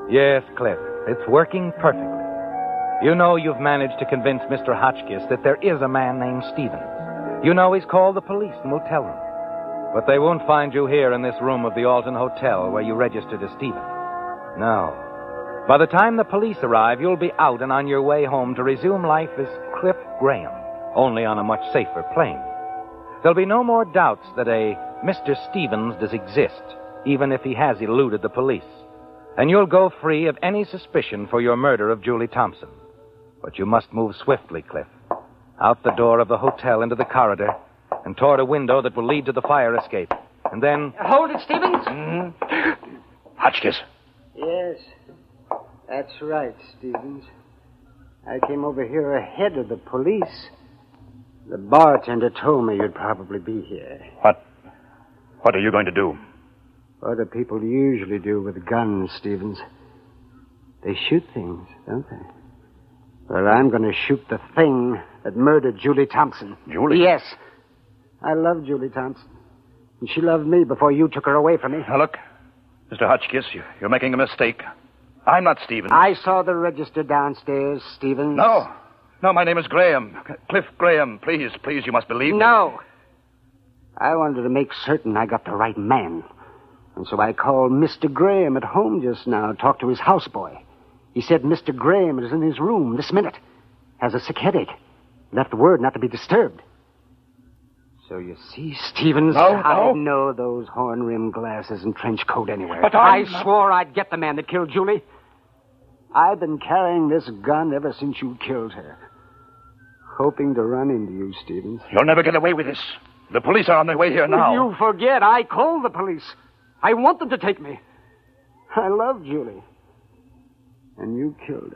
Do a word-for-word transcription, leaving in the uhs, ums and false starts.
Yes, Cliff. It's working perfectly. You know you've managed to convince Mister Hotchkiss that there is a man named Stevens. You know he's called the police and will tell them. But they won't find you here in this room of the Alton Hotel where you registered as Stevens. No. By the time the police arrive, you'll be out and on your way home to resume life as Cliff Graham, only on a much safer plane. There'll be no more doubts that a Mister Stevens does exist, even if he has eluded the police. And you'll go free of any suspicion for your murder of Julie Thompson. But you must move swiftly, Cliff. Out the door of the hotel into the corridor, and toward a window that will lead to the fire escape. And then... Hold it, Stevens. Mm-hmm. Hotchkiss. Yes, that's right, Stevens. I came over here ahead of the police. The bartender told me you'd probably be here. What? What are you going to do? What do people usually do with guns, Stevens? They shoot things, don't they? Well, I'm going to shoot the thing that murdered Julie Thompson. Julie? Yes. I love Julie Thompson. And she loved me before you took her away from me. Now, look, Mister Hotchkiss, you're making a mistake. I'm not Stevens. I saw the register downstairs, Stevens. No. No, my name is Graham. Cliff Graham. Please, please, you must believe me. No. I wanted to make certain I got the right man. And so I called Mister Graham at home just now, talked to his houseboy. He said Mister Graham is in his room this minute. Has a sick headache. Left word not to be disturbed. So you see, Stevens, No, I no. know those horn-rimmed glasses and trench coat anywhere. But I I'm not- swore I'd get the man that killed Julie. I've been carrying this gun ever since you killed her. Hoping to run into you, Stevens. You'll never get away with this. The police are on their way here now. You forget, I called the police. I want them to take me. I love Julie. And you killed her.